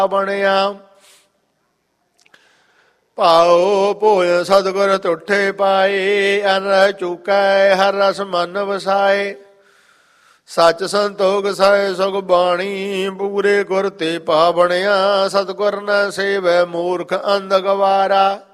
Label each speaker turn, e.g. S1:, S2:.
S1: ਬਣਿਆ। ਭਾਉ ਭੋਜਨ ਸਤਿਗੁਰ ਤੁਠੇ ਪਾਏ, ਅਨ ਰਹਿ ਚੁਕੈ ਹਰ ਰਸ ਮਨ ਵਸਾਏ। ਸੱਚ ਸੰਤੋਖ ਸਹਿ ਸੁਖ ਬਾਣੀ, ਪੂਰੇ ਗੁਰ ਤੇ ਪਾ ਬਣਿਆ। ਸਤਿਗੁਰ ਨ ਸੇਵੈ ਮੂਰਖ ਅੰਧ ਗਵਾਰਾ।